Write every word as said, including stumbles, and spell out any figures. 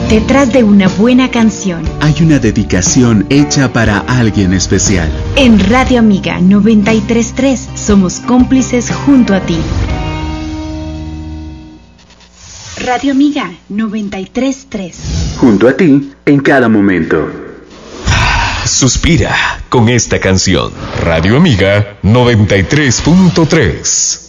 Detrás de una buena canción hay una dedicación hecha para alguien especial. En Radio Amiga noventa y tres punto tres somos cómplices junto a ti. Radio Amiga noventa y tres punto tres. Junto a ti en cada momento. Suspira con esta canción. Radio Amiga noventa y tres punto tres.